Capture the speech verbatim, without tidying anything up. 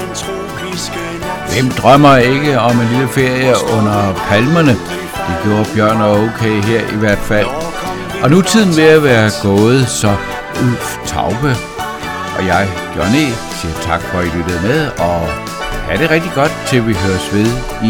Hvem drømmer ikke om en lille ferie under palmerne? Det gjorde Bjørn og okay her i hvert fald. Og nu er tiden ved at være gået, så Ulf Taube og jeg, John E., siger tak for at I lyttede med, og have det rigtig godt, til vi høres ved i